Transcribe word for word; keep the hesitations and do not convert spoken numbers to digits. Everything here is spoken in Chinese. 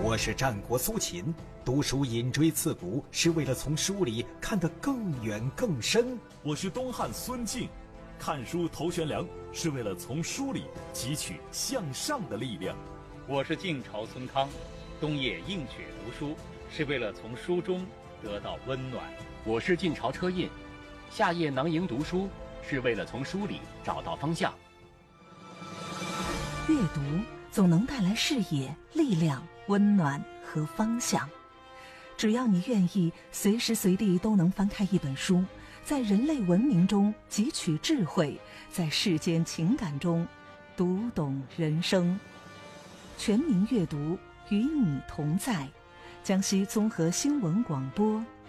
我是战国苏秦，读书引锥刺股，是为了从书里看得更远更深。 我是东汉孙敬，看书头悬梁，是为了从书里汲取向上的力量。 我是晋朝孙康，冬夜映雪读书，是为了从书中得到温暖。 我是晋朝车胤，夏夜囊萤读书，是为了从书里找到方向。 阅读总能带来视野、力量、温暖和方向。只要你愿意，随时随地都能翻开一本书，在人类文明中汲取智慧，在世间情感中读懂人生。全民阅读，与你同在。江西综合新闻广播